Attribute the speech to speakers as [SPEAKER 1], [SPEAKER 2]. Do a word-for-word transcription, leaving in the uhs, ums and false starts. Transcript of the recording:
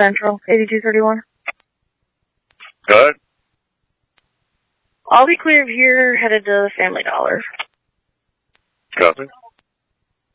[SPEAKER 1] Central, eighty-two thirty-one.
[SPEAKER 2] Go ahead.
[SPEAKER 1] I'll be clear here, headed to Family Dollar.
[SPEAKER 2] Copy.